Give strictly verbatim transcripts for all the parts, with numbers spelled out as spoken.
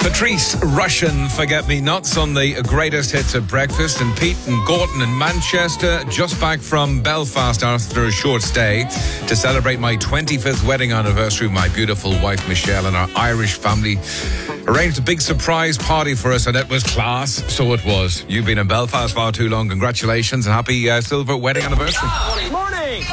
Patrice Rushen, Forget-Me-Nots on the greatest hits at breakfast, and Pete and Gordon in Manchester, just back from Belfast after a short stay to celebrate my twenty-fifth wedding anniversary with my beautiful wife Michelle, and our Irish family arranged a big surprise party for us, and it was class. So it was. You've been in Belfast far too long. Congratulations and happy uh, silver wedding anniversary. Morning. Morning.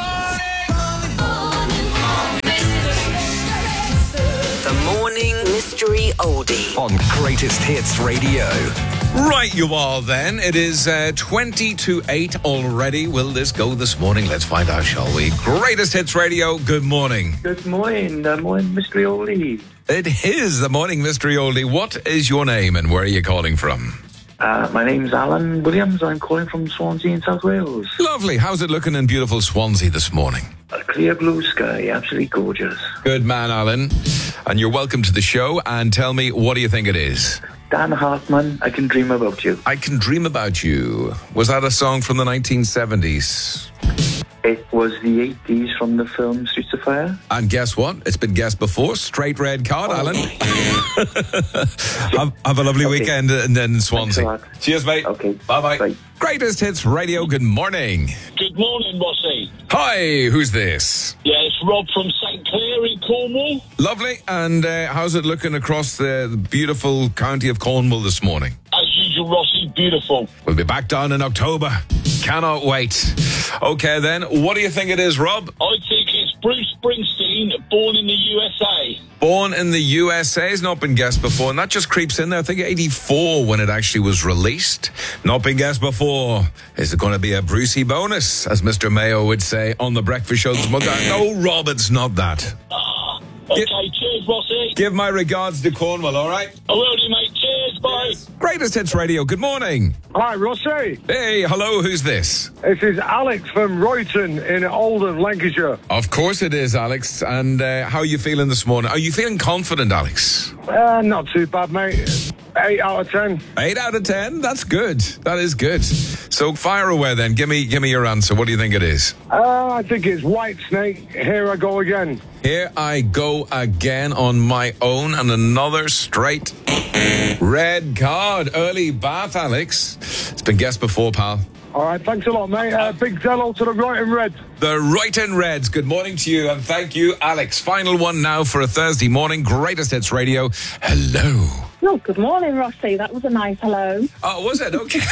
Mystery Oldie on Greatest Hits Radio. Right, you all then. It is uh, twenty to eight already. Will this go this morning? Let's find out, shall we? Greatest Hits Radio, good morning. Good morning, the morning mystery oldie. It is the morning mystery oldie. What is your name and where are you calling from? Uh, my name's Alan Williams. I'm calling from Swansea in South Wales. Lovely. How's it looking in beautiful Swansea this morning? A clear blue sky, absolutely gorgeous. Good man, Alan. And you're welcome to the show. And tell me, what do you think it is? Dan Hartman, I Can Dream About You. I Can Dream About You. Was that a song from the nineteen seventies? It was the eighties from the film Streets of Fire. And guess what? It's been guessed before. Straight red card, oh. Alan. have, have a lovely okay. weekend in, in Swansea. Cheers, mate. Okay. Bye-bye. Bye. Greatest Hits Radio, good morning. Good morning, Rossi. Hi, who's this? Yeah, it's Rob from Saint Clair in Cornwall. Lovely. And uh, how's it looking across the, the beautiful county of Cornwall this morning? As usual, Rossi, beautiful. We'll be back down in October. Cannot wait. Okay, then, what do you think it is, Rob? I think it's Bruce Springsteen, Born in the U S A. Born in the U S A has not been guessed before, and that just creeps in there. I think eighty-four when it actually was released. Not been guessed before. Is it going to be a Brucey bonus, as Mister Mayo would say on the breakfast show this morning? No, Rob, it's not that. Uh, okay, G- cheers, Rossi. Give my regards to Cornwall, all right? I will do, mate. Cheers, bye. Yes. Greatest Hits Radio, good morning. Hi, Rossi. Hey, hello, who's this? This is Alex from Royton in Oldham, Lancashire. Of course it is, Alex. And uh, how are you feeling this morning? Are you feeling confident, Alex? Uh, not too bad, mate. Eight out of ten. Eight out of ten? That's good. That is good. So fire away then. Give me give me your answer. What do you think it is? Uh, I think it's Whitesnake. Here I go again. Here I go again on my own, and another straight red card. Early bath, Alex. It's been guessed before, pal. All right, thanks a lot, mate. Uh, big hello to the Royton Reds. The Royton Reds. Good morning to you, and thank you, Alex. Final one now for a Thursday morning. Greatest Hits Radio. Hello. Oh, good morning, Rossi. That was a nice hello. Oh, was it? Okay.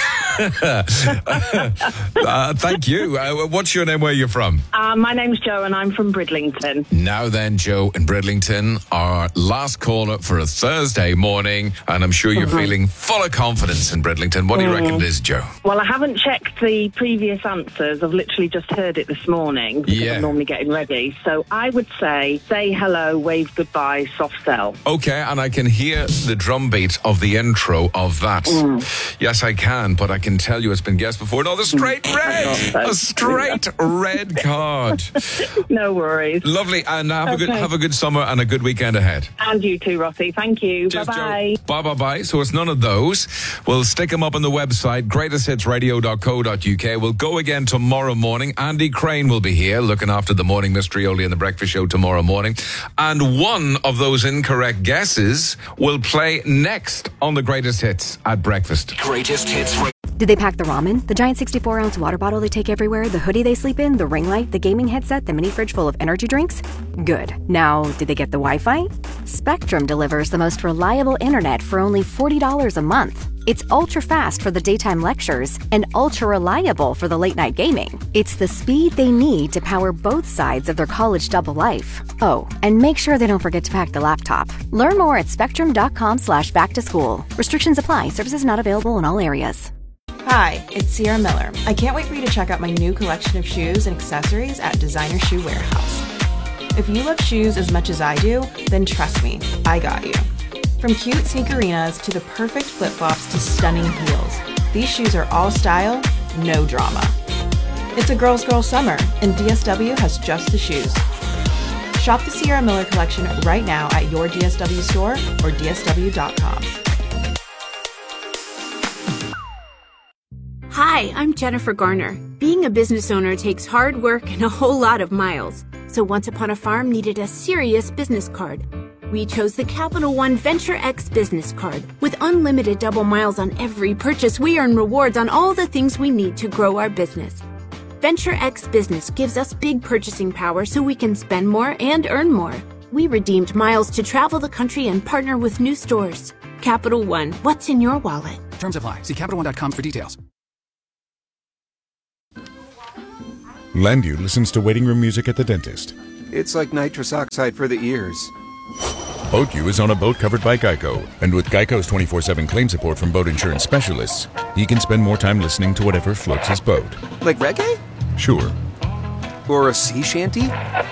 uh, thank you. Uh, what's your name? Where are you from? Uh, my name's Jo, and I'm from Bridlington. Now then, Jo in Bridlington, our last caller for a Thursday morning, and I'm sure you're mm-hmm. feeling full of confidence in Bridlington. What do you mm. reckon it is, Jo? Well, I haven't checked the previous answers. I've literally just heard it this morning because yeah. I'm normally getting ready. So I would say, say hello, wave goodbye, soft sell. Okay, and I can hear the drum beat of the intro of that. Mm. Yes, I can, but I can tell you it's been guessed before. No, the straight red! So. A straight red card. No worries. Lovely, and have okay. a good have a good summer and a good weekend ahead. And you too, Rossi. Thank you. Cheers, bye-bye. Jo. Bye-bye-bye. So it's none of those. We'll stick them up on the website, greatest hits radio dot co dot uk. We'll go again tomorrow morning. Andy Crane will be here looking after the morning mystery only in the breakfast show tomorrow morning. And one of those incorrect guesses will play next on the Greatest Hits at breakfast. Greatest Hits. Did they pack the ramen, the giant sixty-four ounce water bottle they take everywhere, the hoodie they sleep in, the ring light, the gaming headset, the mini fridge full of energy drinks? Good. Now, did they get the Wi-Fi? Spectrum delivers the most reliable internet for only forty dollars a month. It's ultra-fast for the daytime lectures and ultra-reliable for the late-night gaming. It's the speed they need to power both sides of their college double life. Oh, and make sure they don't forget to pack the laptop. Learn more at spectrum.com slash back to school. Restrictions apply. Services not available in all areas. Hi, it's Sierra Miller. I can't wait for you to check out my new collection of shoes and accessories at Designer Shoe Warehouse. If you love shoes as much as I do, then trust me, I got you. From cute sneakerinas to the perfect flip-flops to stunning heels, these shoes are all style, no drama. It's a girl's girl summer, and D S W has just the shoes. Shop the Sierra Miller collection right now at your D S W store or D S W dot com. Hi, I'm Jennifer Garner. Being a business owner takes hard work and a whole lot of miles. So Once Upon a Farm needed a serious business card. We chose the Capital One Venture X business card. With unlimited double miles on every purchase, we earn rewards on all the things we need to grow our business. Venture X Business gives us big purchasing power so we can spend more and earn more. We redeemed miles to travel the country and partner with new stores. Capital One, what's in your wallet? Terms apply. See Capital One dot com for details. Landu listens to waiting room music at the dentist. It's like nitrous oxide for the ears. BoatU is on a boat covered by Geico, and with Geico's twenty-four seven claim support from boat insurance specialists, he can spend more time listening to whatever floats his boat. Like reggae? Sure. Or a sea shanty?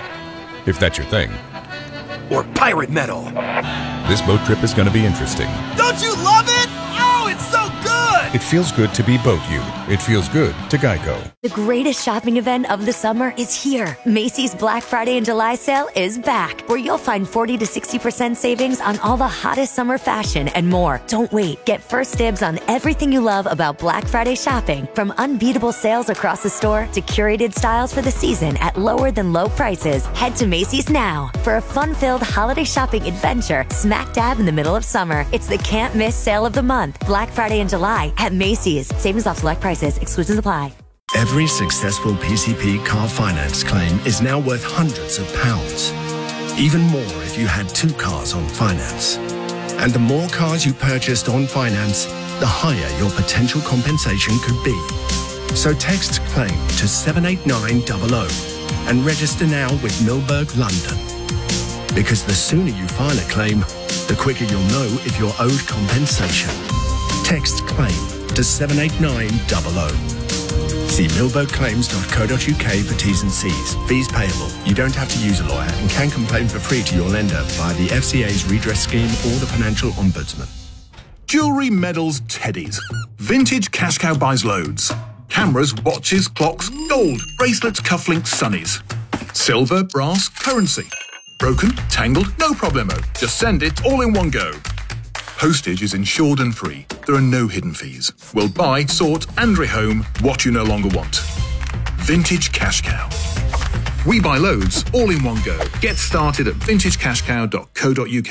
If that's your thing. Or pirate metal. This boat trip is going to be interesting. Don't you love it? Oh, it's so good! It feels good to be BoatU. It feels good to Geico. The greatest shopping event of the summer is here. Macy's Black Friday and July sale is back, where you'll find forty to sixty percent savings on all the hottest summer fashion and more. Don't wait. Get first dibs on everything you love about Black Friday shopping, from unbeatable sales across the store to curated styles for the season at lower than low prices. Head to Macy's now for a fun-filled holiday shopping adventure smack dab in the middle of summer. It's the can't miss sale of the month, Black Friday and July at Macy's. Savings off select prices. Exclusions apply. Every successful P C P car finance claim is now worth hundreds of pounds. Even more if you had two cars on finance. And the more cars you purchased on finance, the higher your potential compensation could be. So text CLAIM to seven eight nine zero zero and register now with Milberg London. Because the sooner you file a claim, the quicker you'll know if you're owed compensation. Text CLAIM to seven eight nine zero zero. See milberg claims dot co dot uk for T's and C's. Fees payable. You don't have to use a lawyer and can complain for free to your lender via the F C A's redress scheme or the Financial Ombudsman. Jewellery, medals, teddies. Vintage Cash Cow buys loads. Cameras, watches, clocks, gold, bracelets, cufflinks, sunnies. Silver, brass, currency. Broken, tangled, no problemo. Just send it all in one go. Postage is insured and free. There are no hidden fees. We'll buy, sort and rehome what you no longer want. Vintage Cash Cow. We buy loads, all in one go. Get started at vintage cash cow dot co dot uk.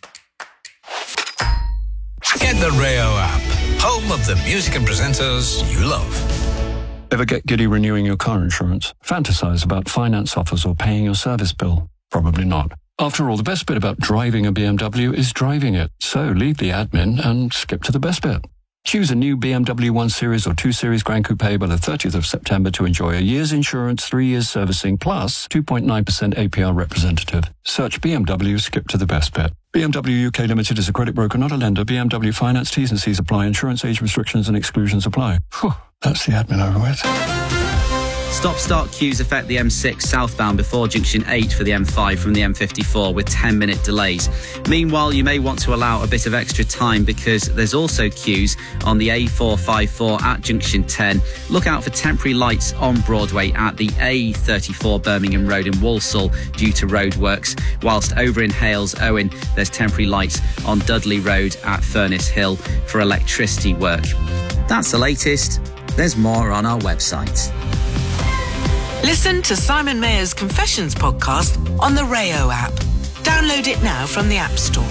Get the Rayo app, home of the music and presenters you love. Ever get giddy renewing your car insurance? Fantasize about finance offers or paying your service bill? Probably not. After all, the best bit about driving a B M W is driving it. So leave the admin and skip to the best bit. Choose a new B M W one Series or two Series Grand Coupe by the thirtieth of September to enjoy a year's insurance, three years servicing, plus two point nine percent A P R representative. Search B M W, skip to the best bit. B M W U K Limited is a credit broker, not a lender. B M W Finance, T's and C's apply. Insurance age restrictions and exclusions apply. Whew, that's the admin over with. Stop-start queues affect the M six southbound before junction eight for the M five from the M fifty-four with ten minute delays. Meanwhile, you may want to allow a bit of extra time because there's also queues on the A four fifty-four at junction ten. Look out for temporary lights on Broadway at the A thirty-four Birmingham Road in Walsall due to roadworks, whilst over in Hales Owen there's temporary lights on Dudley Road at Furnace Hill for electricity work. That's the latest. There's more on our website. Listen to Simon Mayer's Confessions podcast on the Rayo app. Download it now from the App Store.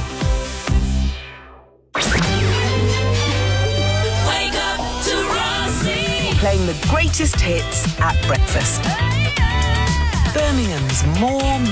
Wake up to Rossi. Playing the greatest hits at breakfast. Birmingham's more